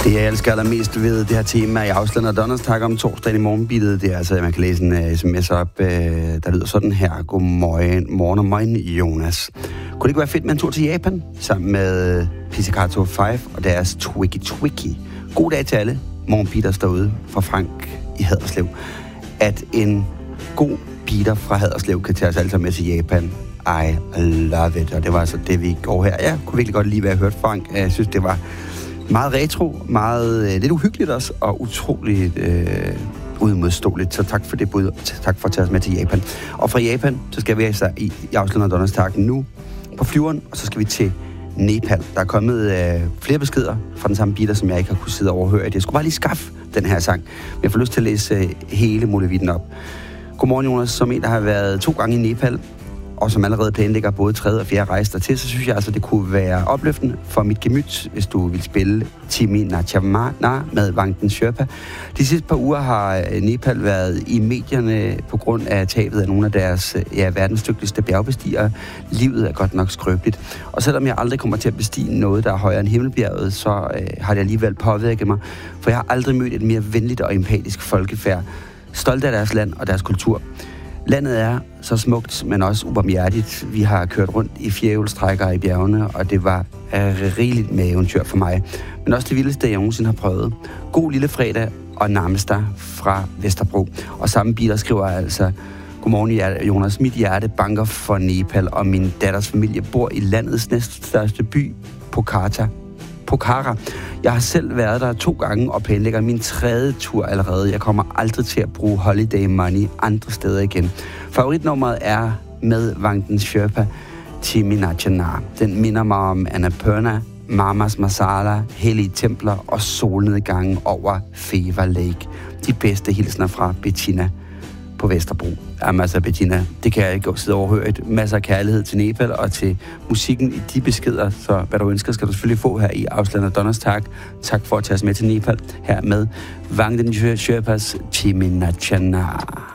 Det, jeg elsker allermest ved det her tema i Ausland og Donnerstag om torsdagen i morgenbidet, det er altså, at man kan læse en sms op, der lyder sådan her. Godmorgen og morgen, Jonas. Kunne det ikke være fedt med en tur til Japan sammen med Pizzicato 5 og deres Twiki? God dag til alle morgenbitter derude fra Frank i Haderslev. At en god bitter fra Haderslev kan tage os alle sammen med til Japan. I love it. Og det var altså det, vi går her. Jeg kunne virkelig godt lide, hvad jeg hørte Frank. Jeg synes, det var meget retro, meget lidt uhyggeligt også, og utroligt udmodståeligt. Så tak for det bud. Tak for at tage os med til Japan. Og fra Japan, så skal vi altså i Ausland og Donnerstag nu på flyveren, og så skal vi til Nepal. Der er kommet flere beskeder fra den samme bitter, som jeg ikke har kunnet sidde og overhøre. Jeg skulle bare lige skaffe den her sang. Men jeg får lyst til at læse hele muligheden op. Godmorgen, Jonas. Som en, der har været 2 gange i Nepal, og som allerede planlægger både 3. og 4. rejse dertil, så synes jeg altså, det kunne være opløftende for mit gemyt, hvis du vil spille Timi Nachamana med Vangden Sherpa. De sidste par uger har Nepal været i medierne på grund af tabet af nogle af deres verdens dygtigste bjergbestigere. Livet er godt nok skrøbeligt. Og selvom jeg aldrig kommer til at bestige noget, der er højere end himmelbjerget, så har det alligevel påvirket mig, for jeg har aldrig mødt et mere venligt og empatisk folkefærd, stolt af deres land og deres kultur. Landet er så smukt, men også ubarmhjertigt. Vi har kørt rundt i fjerdehjulstrækker i bjergene, og det var rigeligt med eventyr for mig. Men også det vildeste, jeg nogensinde har prøvet. God lille fredag og nærmest fra Vesterbro. Og samme biler skriver altså: Godmorgen, Jonas. Mit hjerte banker for Nepal, og min datters familie bor i landets næststørste by, Pokhara. Jeg har selv været der 2 gange og planlægger min 3. tur allerede. Jeg kommer aldrig til at bruge holiday money andre steder igen. Favoritnummeret er med Vangden Sherpa, Timi Nachana. Den minder mig om Annapurna, Mamas Masala, hellige templer og solnedgangen over Feva Lake. De bedste hilsner fra Bettina på Vesterbro. Jamen altså, Bettina, det kan jeg ikke sidde overhøre. Masser af kærlighed til Nepal og til musikken i de beskeder. Så hvad du ønsker, skal du selvfølgelig få her i Ausland og Donnerstag. Tak for at tage os med til Nepal her med Vangden Sherpas Timi Nachana.